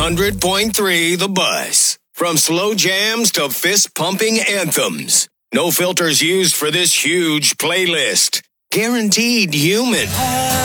100.3 The Buzz. From slow jams to fist-pumping anthems. No filters used for this huge playlist. Guaranteed human.